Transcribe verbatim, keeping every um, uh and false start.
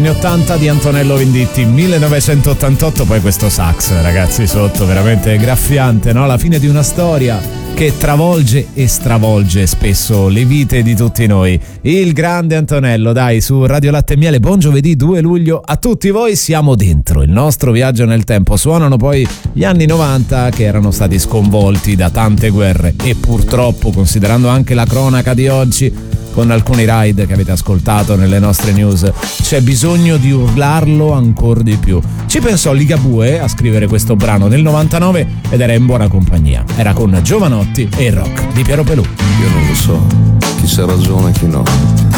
anni ottanta di Antonello Venditti, millenovecentottantotto, poi questo sax, ragazzi, sotto, veramente graffiante, no? La fine di una storia che travolge e stravolge spesso le vite di tutti noi. Il grande Antonello, dai, su Radio Latte e Miele, buon giovedì due luglio a tutti voi, siamo dentro il nostro viaggio nel tempo. Suonano poi gli anni novanta che erano stati sconvolti da tante guerre e purtroppo, considerando anche la cronaca di oggi, con alcuni ride che avete ascoltato nelle nostre news, c'è bisogno di urlarlo ancora di più. Ci pensò Ligabue a scrivere questo brano nel novantanove ed era in buona compagnia. Era con Giovanotti e il rock di Piero Pelù. Io non lo so chi c'ha ragione e chi no.